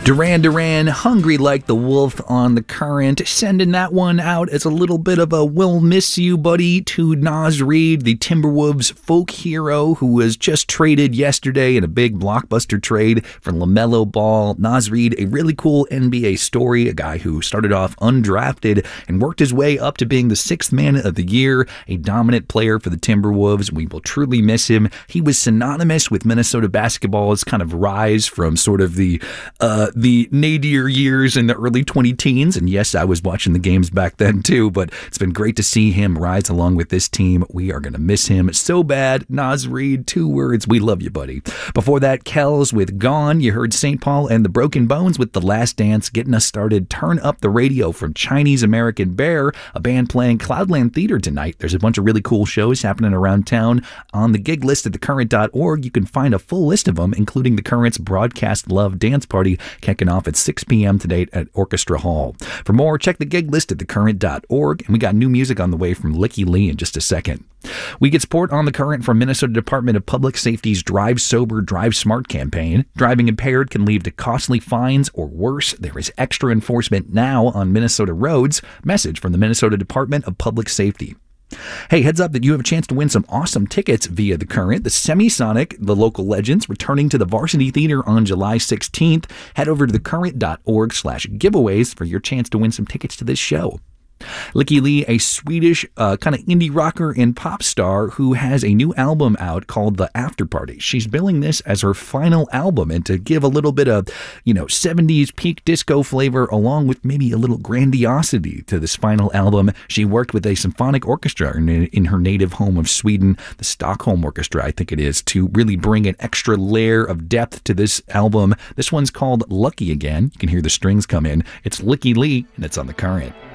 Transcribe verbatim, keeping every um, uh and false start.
Duran Duran, Hungry Like the Wolf on the Current, sending that one out as a little bit of a we'll miss you, buddy, to Naz Reid, the Timberwolves folk hero who was just traded yesterday in a big blockbuster trade for LaMelo Ball. Naz Reid, a really cool N B A story, a guy who started off undrafted and worked his way up to being the sixth man of the year, a dominant player for the Timberwolves. We will truly miss him. He was synonymous with Minnesota basketball's kind of rise from sort of the uh, the nadir years in the early twenty teens. And yes, I was watching the games back then too, but it's been great to see him rise along with this team. We are going to miss him so bad. Naz Reid, two words. We love you, buddy. Before that, Kells with Gone. You heard Saint Paul and the Broken Bones with The Last Dance getting us started. Turn Up the Radio from Chinese American Bear, a band playing Cloudland Theater tonight. There's a bunch of really cool shows happening around town. On the gig list at the current dot org, you can find a full list of them, including the Current's Broadcast Love Dance Party, kicking off at six p.m. today at Orchestra Hall. For more, check the gig list at the current dot org, and we got new music on the way from Licky Lee in just a second. We get support on the Current from Minnesota Department of Public Safety's Drive Sober, Drive Smart campaign. Driving impaired can lead to costly fines or worse. There is extra enforcement now on Minnesota roads. Message from the Minnesota Department of Public Safety. Hey, heads up that you have a chance to win some awesome tickets via the Current. The Semisonic, the local legends, returning to the Varsity Theater on July sixteenth. Head over to the current dot org slash giveaways for your chance to win some tickets to this show. Licky Lee, a Swedish uh, kind of indie rocker and pop star who has a new album out called The After Party. She's billing this as her final album, and to give a little bit of, you know, seventies peak disco flavor along with maybe a little grandiosity to this final album, she worked with a symphonic orchestra in, in her native home of Sweden, the Stockholm Orchestra, I think it is, to really bring an extra layer of depth to this album. This one's called Lucky Again. You can hear the strings come in. It's Licky Lee, and it's on the Current.